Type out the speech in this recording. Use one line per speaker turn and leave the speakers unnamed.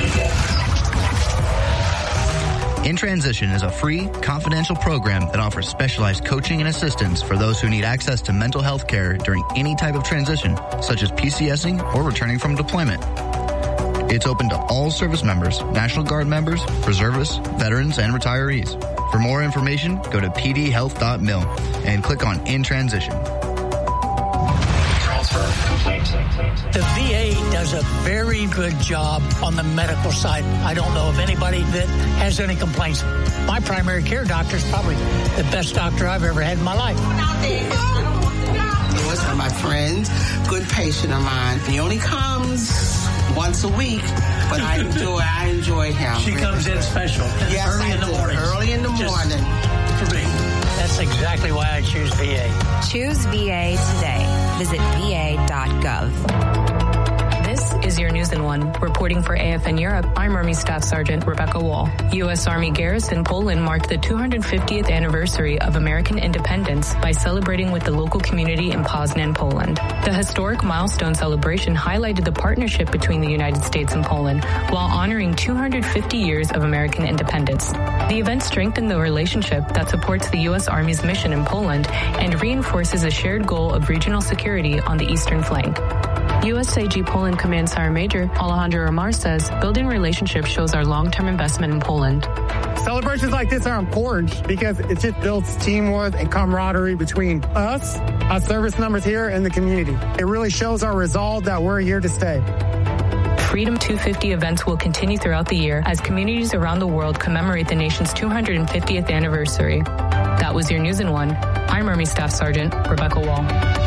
In Transition is a free, confidential program that offers specialized coaching and assistance for those who need access to mental health care during any type of transition, such as PCSing or returning from deployment. It's open to all service members, National Guard members, reservists, veterans, and retirees. For more information, go to pdhealth.mil and click on In Transition.
The VA does a very good job on the medical side. I don't know of anybody that has any complaints. My primary care doctor is probably the best doctor I've ever had in my life.
Lewis, one of my friends, good patient of mine. He only comes once a week, but I enjoy him.
She comes in special.
Yes,
early in the morning.
Early in the morning.
For me. That's exactly why I choose VA.
Choose VA today. Visit va.gov.
This is your News in One. Reporting for AFN Europe, I'm Army Staff Sergeant Rebecca Wall. U.S. Army Garrison Poland marked the 250th anniversary of American independence by celebrating with the local community in Poznan, Poland. The historic milestone celebration highlighted the partnership between the United States and Poland while honoring 250 years of American independence. The event strengthened the relationship that supports the U.S. Army's mission in Poland and reinforces a shared goal of regional security on the eastern flank. USAG Poland Command Sergeant Major Alejandro Romar says building relationships shows our long-term investment in Poland.
Celebrations like this are important because it just builds teamwork and camaraderie between us, our service members here, and the community. It really shows our resolve that we're here to stay.
Freedom 250 events will continue throughout the year as communities around the world commemorate the nation's 250th anniversary. That was your News in One. I'm Army Staff Sergeant Rebecca Wall.